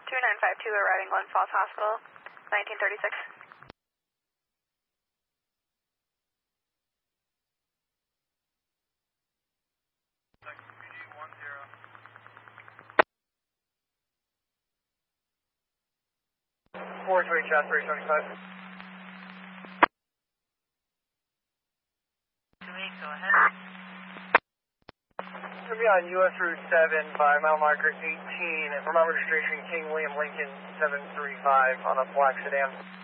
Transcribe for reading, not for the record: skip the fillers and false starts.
2952 arriving Glen Falls Hospital, 1936. Four to HF 375. Go ahead. We'll be on US Route 7 by mile marker 18 and Vermont registration King William Lincoln 735 on a black sedan.